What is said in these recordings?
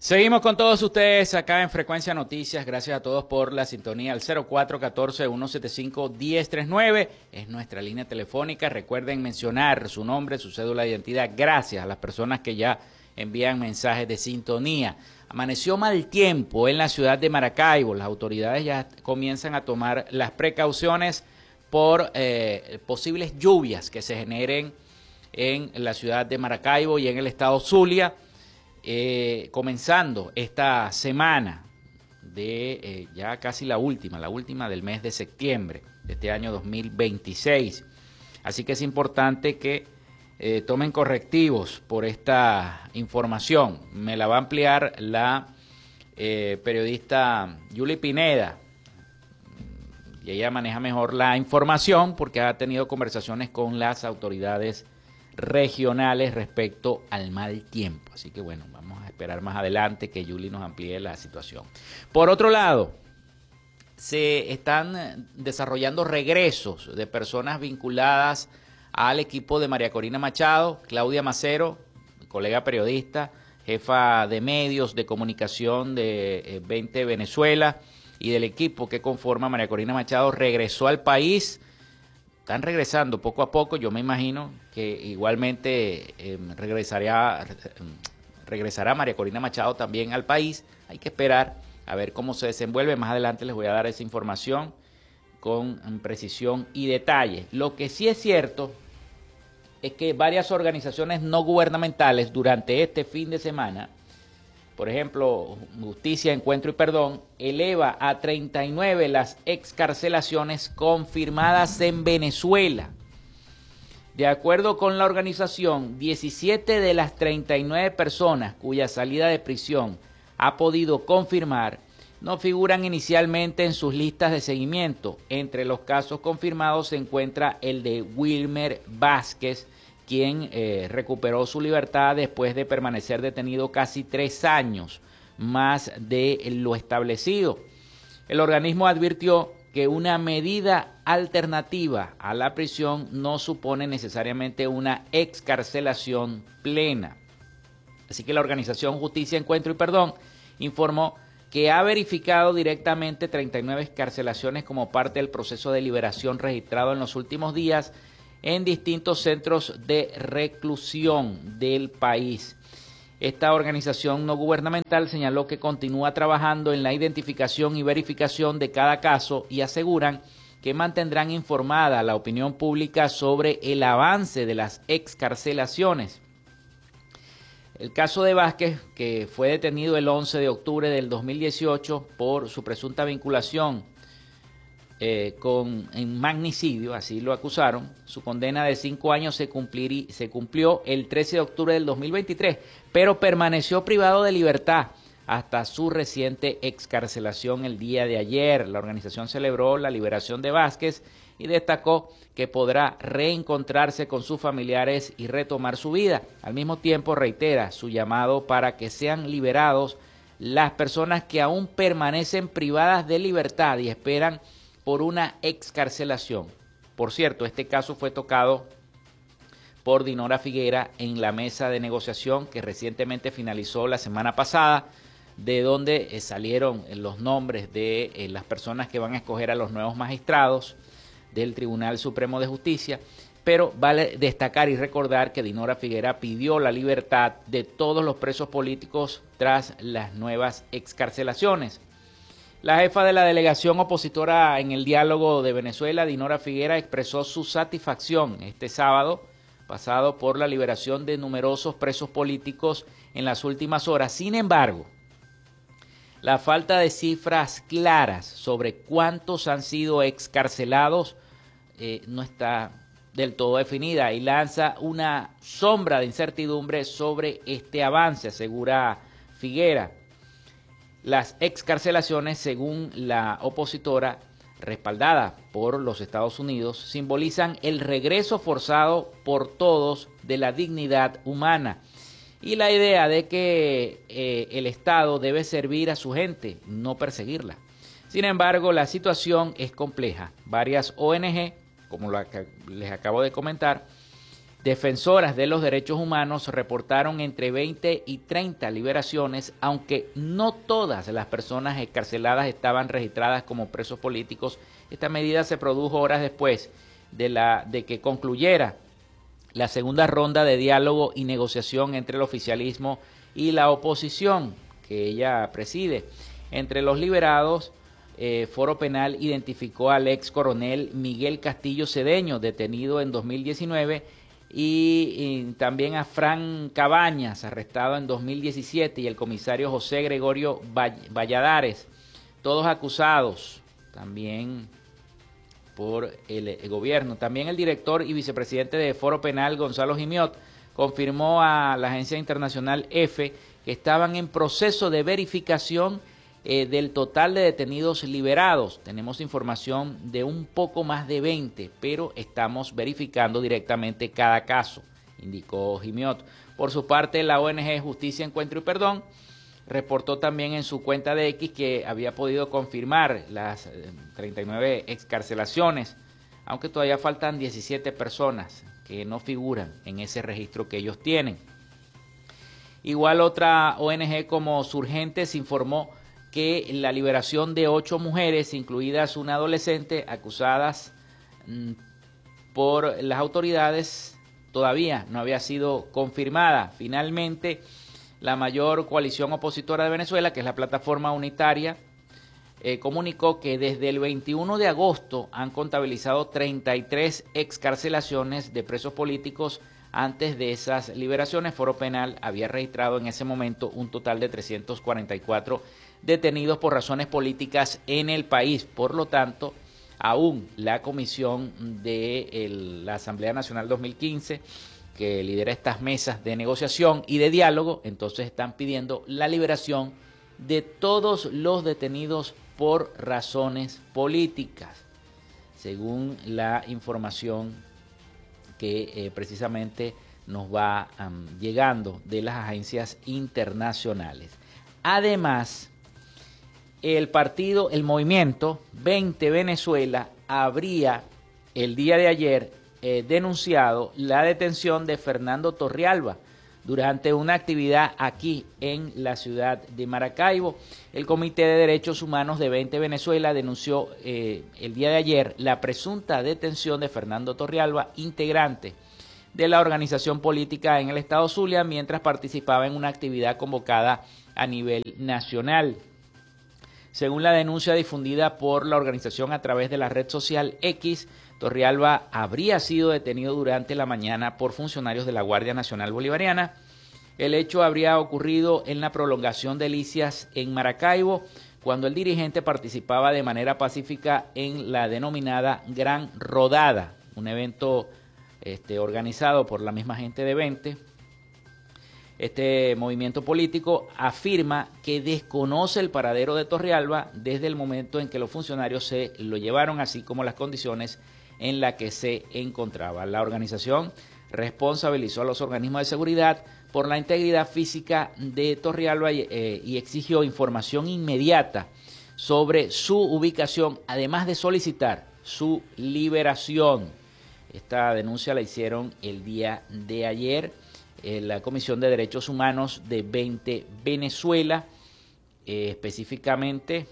Seguimos con todos ustedes acá en Frecuencia Noticias. Gracias a todos por la sintonía al 0414-175-1039. Es nuestra línea telefónica. Recuerden mencionar su nombre, su cédula de identidad. Gracias a las personas que ya envían mensajes de sintonía. Amaneció mal tiempo en la ciudad de Maracaibo. Las autoridades ya comienzan a tomar las precauciones por posibles lluvias que se generen en la ciudad de Maracaibo y en el estado Zulia. Comenzando esta semana de ya casi la última del mes de septiembre de este año 2026. Así que es importante que tomen correctivos por esta información. Me la va a ampliar la periodista Yuli Pineda. Y ella maneja mejor la información porque ha tenido conversaciones con las autoridades regionales respecto al mal tiempo. Así que bueno, vamos a esperar más adelante que Yuli nos amplíe la situación. Por otro lado, se están desarrollando regresos de personas vinculadas al equipo de María Corina Machado. Claudia Macero, colega periodista, jefa de medios de comunicación de 20 Venezuela, y del equipo que conforma María Corina Machado, regresó al país. Están regresando poco a poco. Yo me imagino que igualmente regresará María Corina Machado también al país. Hay que esperar a ver cómo se desenvuelve. Más adelante les voy a dar esa información con precisión y detalle. Lo que sí es cierto es que varias organizaciones no gubernamentales durante este fin de semana, por ejemplo, Justicia, Encuentro y Perdón, eleva a 39 las excarcelaciones confirmadas en Venezuela. De acuerdo con la organización, 17 de las 39 personas cuya salida de prisión ha podido confirmar no figuran inicialmente en sus listas de seguimiento. Entre los casos confirmados se encuentra el de Wilmer Vázquez, quien recuperó su libertad después de permanecer detenido casi 3 años más de lo establecido. El organismo advirtió que una medida alternativa a la prisión no supone necesariamente una excarcelación plena. Así que la organización Justicia, Encuentro y Perdón informó que ha verificado directamente 39 excarcelaciones como parte del proceso de liberación registrado en los últimos días en distintos centros de reclusión del país. Esta organización no gubernamental señaló que continúa trabajando en la identificación y verificación de cada caso y aseguran que mantendrán informada a la opinión pública sobre el avance de las excarcelaciones. El caso de Vázquez, que fue detenido el 11 de octubre del 2018 por su presunta vinculación en magnicidio, así lo acusaron. Su condena de 5 años se cumplió el 13 de octubre del 2023, pero permaneció privado de libertad hasta su reciente excarcelación el día de ayer. La organización celebró la liberación de Vázquez y destacó que podrá reencontrarse con sus familiares y retomar su vida. Al mismo tiempo reitera su llamado para que sean liberados las personas que aún permanecen privadas de libertad y esperan por una excarcelación. Por cierto, este caso fue tocado por Dinora Figuera en la mesa de negociación que recientemente finalizó la semana pasada, de donde salieron los nombres de las personas que van a escoger a los nuevos magistrados del Tribunal Supremo de Justicia. Pero vale destacar y recordar que Dinora Figuera pidió la libertad de todos los presos políticos tras las nuevas excarcelaciones. La jefa de la delegación opositora en el diálogo de Venezuela, Dinora Figuera, expresó su satisfacción este sábado pasado por la liberación de numerosos presos políticos en las últimas horas. Sin embargo, la falta de cifras claras sobre cuántos han sido excarcelados no está del todo definida y lanza una sombra de incertidumbre sobre este avance, asegura Figuera. Las excarcelaciones, según la opositora, respaldada por los Estados Unidos, simbolizan el regreso forzado por todos de la dignidad humana y la idea de que el Estado debe servir a su gente, no perseguirla. Sin embargo, la situación es compleja. Varias ONG, como les acabo de comentar, Defensoras de los derechos humanos reportaron entre 20 y 30 liberaciones, aunque no todas las personas excarceladas estaban registradas como presos políticos. Esta medida se produjo horas después de que concluyera la segunda ronda de diálogo y negociación entre el oficialismo y la oposición, que ella preside. Entre los liberados, Foro Penal identificó al ex coronel Miguel Castillo Cedeño, detenido en 2019, y también a Fran Cabañas, arrestado en 2017, y el comisario José Gregorio Valladares, todos acusados también por el gobierno. También el director y vicepresidente de Foro Penal, Gonzalo Gimiot, confirmó a la agencia internacional EFE que estaban en proceso de verificación del total de detenidos liberados. Tenemos información de un poco más de 20, pero estamos verificando directamente cada caso, indicó Gimiot. Por su parte, la ONG Justicia, Encuentro y Perdón reportó también en su cuenta de X que había podido confirmar las 39 excarcelaciones, aunque todavía faltan 17 personas que no figuran en ese registro que ellos tienen. Igual otra ONG como Surgentes informó que la liberación de 8 mujeres, incluidas una adolescente, acusadas por las autoridades, todavía no había sido confirmada. Finalmente, la mayor coalición opositora de Venezuela, que es la Plataforma Unitaria, comunicó que desde el 21 de agosto han contabilizado 33 excarcelaciones de presos políticos. Antes de esas liberaciones, Foro Penal había registrado en ese momento un total de 344 detenidos por razones políticas en el país. Por lo tanto, aún la comisión de la Asamblea Nacional 2015, que lidera estas mesas de negociación y de diálogo, entonces están pidiendo la liberación de todos los detenidos por razones políticas, según la información que precisamente nos va llegando de las agencias internacionales. Además, el movimiento 20 Venezuela habría el día de ayer denunciado la detención de Fernando Torrealba durante una actividad aquí en la ciudad de Maracaibo. El Comité de Derechos Humanos de 20 Venezuela denunció el día de ayer la presunta detención de Fernando Torrealba, integrante de la organización política en el estado Zulia, mientras participaba en una actividad convocada a nivel nacional. Según la denuncia difundida por la organización a través de la red social X, Torrealba habría sido detenido durante la mañana por funcionarios de la Guardia Nacional Bolivariana. El hecho habría ocurrido en la prolongación de Licias en Maracaibo, cuando el dirigente participaba de manera pacífica en la denominada Gran Rodada, un evento organizado por la misma gente de 20. Este movimiento político afirma que desconoce el paradero de Torrealba desde el momento en que los funcionarios se lo llevaron, así como las condiciones en las que se encontraba. La organización responsabilizó a los organismos de seguridad por la integridad física de Torrealba y exigió información inmediata sobre su ubicación, además de solicitar su liberación. Esta denuncia la hicieron el día de ayer la Comisión de Derechos Humanos de 20 Venezuela, específicamente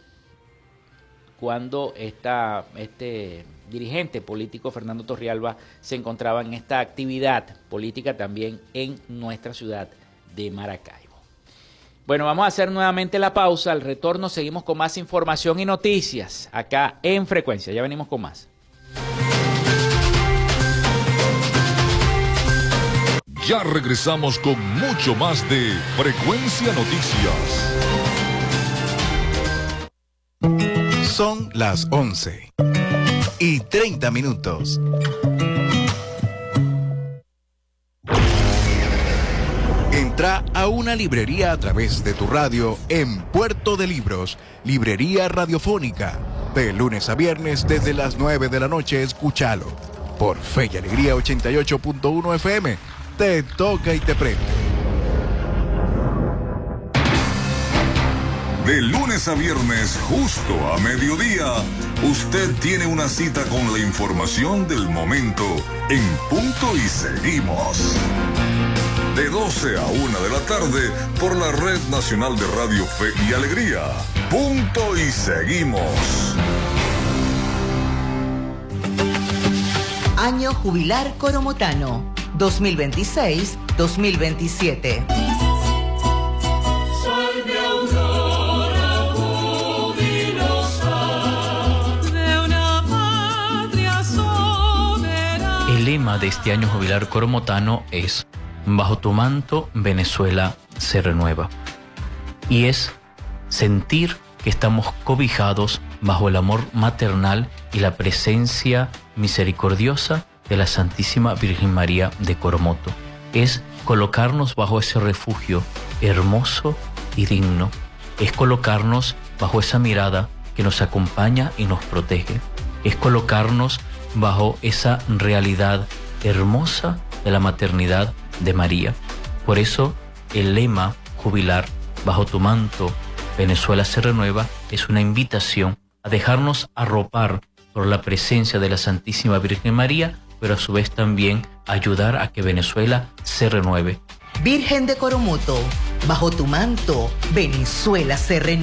cuando este dirigente político Fernando Torrealba se encontraba en esta actividad política también en nuestra ciudad de Maracaibo. Bueno, vamos a hacer nuevamente la pausa. Al retorno seguimos con más información y noticias acá en Frecuencia. Ya venimos con más. Ya regresamos con mucho más de Frecuencia Noticias. Son las 11:30. Entra a una librería a través de tu radio en Puerto de Libros, Librería Radiofónica. De lunes a viernes desde las 9 de la noche, escúchalo. Por Fe y Alegría 88.1 FM. Te toca y te prende. De lunes a viernes, justo a mediodía, usted tiene una cita con la información del momento en Punto y Seguimos. De 12 a 1 de la tarde por la Red Nacional de Radio Fe y Alegría. Punto y Seguimos. Año Jubilar Coromotano, 2026-2027. El lema de este año jubilar coromotano es: bajo tu manto, Venezuela se renueva. Y es sentir que estamos cobijados bajo el amor maternal y la presencia misericordiosa de la Santísima Virgen María de Coromoto. Es colocarnos bajo ese refugio hermoso y digno. Es colocarnos bajo esa mirada que nos acompaña y nos protege. Es colocarnos bajo esa realidad hermosa de la maternidad de María. Por eso el lema jubilar, bajo tu manto, Venezuela se renueva, es una invitación a dejarnos arropar por la presencia de la Santísima Virgen María, pero a su vez también ayudar a que Venezuela se renueve. Virgen de Coromoto, bajo tu manto, Venezuela se renueva.